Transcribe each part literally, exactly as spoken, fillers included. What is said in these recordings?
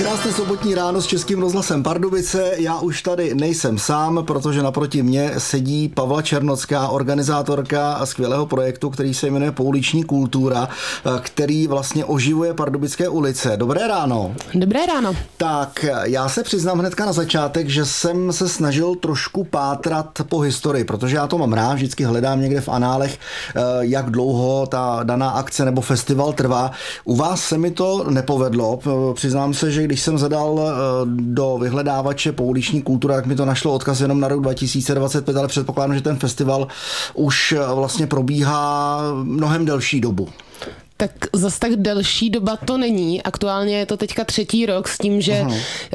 Krásné sobotní ráno s Českým rozhlasem Pardubice. Já už tady nejsem sám, protože naproti mně sedí Pavla Černocká, organizátorka skvělého projektu, který se jmenuje Pouliční kultura, který vlastně oživuje pardubické ulice. Dobré ráno. Dobré ráno. Tak já se přiznám hnedka na začátek, že jsem se snažil trošku pátrat po historii, protože já to mám rád, vždycky hledám někde v análech, jak dlouho ta daná akce nebo festival trvá. U vás se mi to nepovedlo. Přiznám se, že když jsem zadal do vyhledávače Pouliční kultura, tak mi to našlo odkaz jenom na rok dva tisíce dvacet pět, ale předpokládám, že ten festival už vlastně probíhá mnohem delší dobu. Tak zas tak delší doba to není. Aktuálně je to teďka třetí rok s tím, že uh,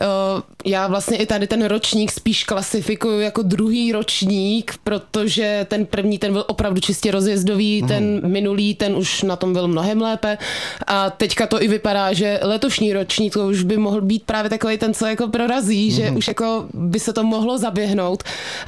já vlastně i tady ten ročník spíš klasifikuju jako druhý ročník, protože ten první, ten byl opravdu čistě rozjezdový, uh-huh. ten minulý, ten už na tom byl mnohem lépe a teďka to i vypadá, že letošní ročník to už by mohl být právě takový ten, co jako prorazí, uh-huh. že už jako by se to mohlo zaběhnout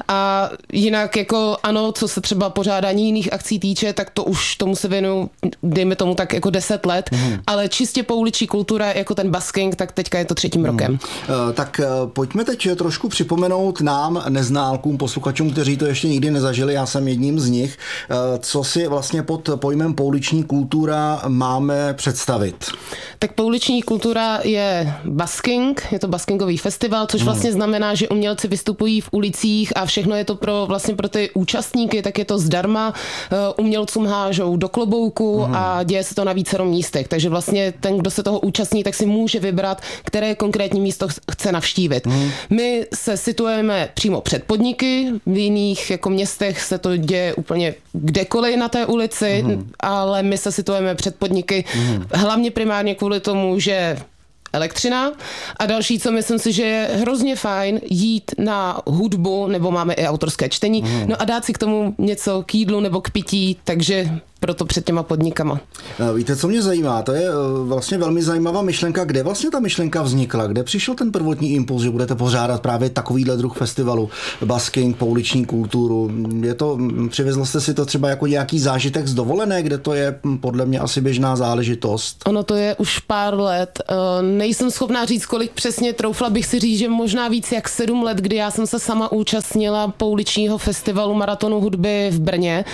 a jinak jako ano, co se třeba pořádání jiných akcí týče, tak to už tomu se věnuju, dejme tomu tak jako deset let, mm. ale čistě pouliční kultura jako ten busking, tak teďka je to třetím mm. rokem. Uh, tak uh, pojďme teď trošku připomenout nám, neználkům, posluchačům, kteří to ještě nikdy nezažili, já jsem jedním z nich, uh, co si vlastně pod pojmem pouliční kultura máme představit. Tak pouliční kultura je busking, je to buskingový festival, což mm. vlastně znamená, že umělci vystupují v ulicích a všechno je to pro vlastně pro ty účastníky, tak je to zdarma, uh, umělcům hážou do klobouku mm. a děje se to na vícero místech, takže vlastně ten, kdo se toho účastní, tak si může vybrat, které konkrétní místo chce navštívit. Mm. My se situujeme přímo před podniky, v jiných jako městech se to děje úplně kdekoliv na té ulici, mm. ale my se situujeme před podniky mm. hlavně primárně kvůli tomu, že elektřina a další, co myslím si, že je hrozně fajn jít na hudbu, nebo máme i autorské čtení, mm. no a dát si k tomu něco k jídlu nebo k pití, takže proto před těma podnikama. Víte, co mě zajímá? To je vlastně velmi zajímavá myšlenka. Kde vlastně ta myšlenka vznikla? Kde přišel ten prvotní impuls, že budete pořádat právě takovýhle druh festivalu, busking, pouliční kulturu? Je to, přivezl jste si to třeba jako nějaký zážitek z dovolené, kde to je podle mě asi běžná záležitost? Ono to je už pár let. Nejsem schopná říct, kolik přesně, troufla bych si říct, že možná víc jak sedm let, kdy já jsem se sama účastnila pouličního festivalu Maratonu hudby v Brně.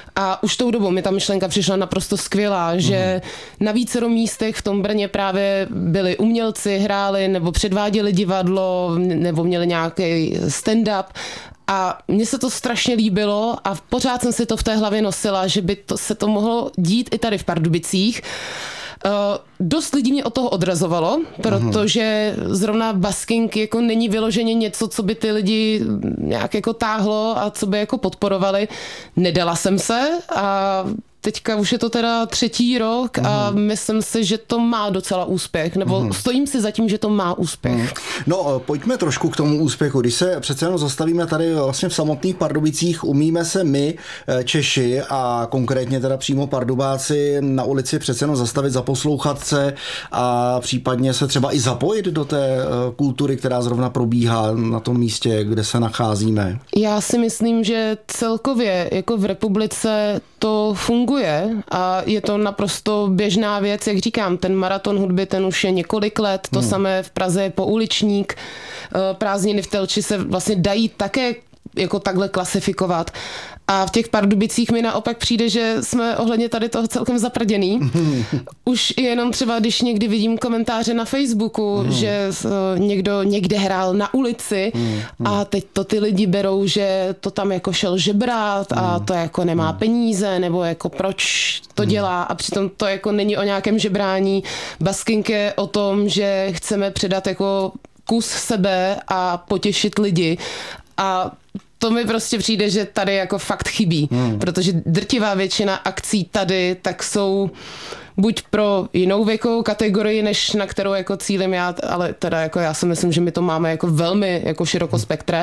A už tou dobou mi ta myšlenka přišla naprosto skvělá, že mm. na vícero místech v tom Brně právě byli umělci, hráli nebo předváděli divadlo, nebo měli nějaký stand-up. A mně se to strašně líbilo a pořád jsem si to v té hlavě nosila, že by to, se to mohlo dít i tady v Pardubicích. Uh, dost lidí mě od toho odrazovalo, protože zrovna busking jako není vyloženě něco, co by ty lidi nějak jako táhlo a co by jako podporovali. Nedala jsem se a teďka už je to teda třetí rok a mm. myslím si, že to má docela úspěch, nebo mm. stojím si za tím, že to má úspěch. Mm. No, pojďme trošku k tomu úspěchu. Když se přece jenom zastavíme tady vlastně v samotných Pardubicích, umíme se my, Češi a konkrétně teda přímo Pardubáci na ulici přece jenom zastavit, zaposlouchat se a případně se třeba i zapojit do té kultury, která zrovna probíhá na tom místě, kde se nacházíme? Já si myslím, že celkově jako v republice to funguje a je to naprosto běžná věc, jak říkám, ten maraton hudby, ten už je několik let, to hmm. samé v Praze je pouličník, prázdniny v Telči se vlastně dají také jako takhle klasifikovat. A v těch Pardubicích mi naopak přijde, že jsme ohledně tady toho celkem zaprděný. Už jenom třeba, když někdy vidím komentáře na Facebooku, mm. že někdo někde hrál na ulici mm. a teď to ty lidi berou, že to tam jako šel žebrat a to jako nemá peníze, nebo jako proč to dělá a přitom to jako není o nějakém žebrání. Busking je o tom, že chceme předat jako kus sebe a potěšit lidi a to mi prostě přijde, že tady jako fakt chybí, hmm. protože drtivá většina akcí tady tak jsou buď pro jinou věkovou kategorii, než na kterou jako cílim já, ale teda jako já si myslím, že my to máme jako velmi jako širokospektré,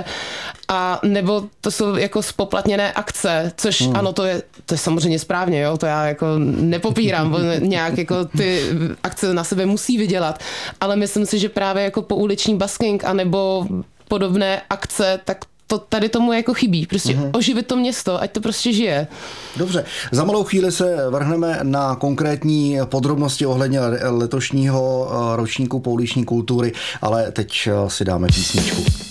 a nebo to jsou jako spoplatněné akce, což hmm. ano, to je, to je samozřejmě správně, jo, to já jako nepopírám, nějak jako ty akce na sebe musí vydělat, ale myslím si, že právě jako pouliční busking anebo podobné akce, tak to tady tomu jako chybí. Prostě uh-huh. oživit to město, ať to prostě žije. Dobře, za malou chvíli se vrhneme na konkrétní podrobnosti ohledně letošního ročníku pouliční kultury, ale teď si dáme písničku.